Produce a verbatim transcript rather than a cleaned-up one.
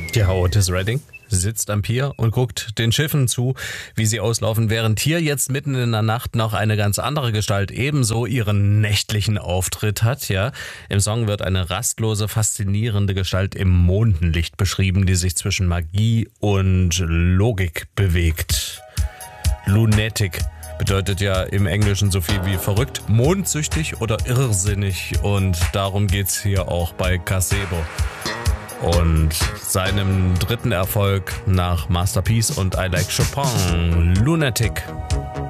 Ja, Otis Redding sitzt am Pier und guckt den Schiffen zu, wie sie auslaufen, während hier jetzt mitten in der Nacht noch eine ganz andere Gestalt ebenso ihren nächtlichen Auftritt hat. Ja, im Song wird eine rastlose, faszinierende Gestalt im Mondenlicht beschrieben, die sich zwischen Magie und Logik bewegt. Lunatic bedeutet ja im Englischen so viel wie verrückt, mondsüchtig oder irrsinnig, und darum geht's hier auch bei Casebo und seinem dritten Erfolg nach Masterpiece und I Like Chopin, Lunatic.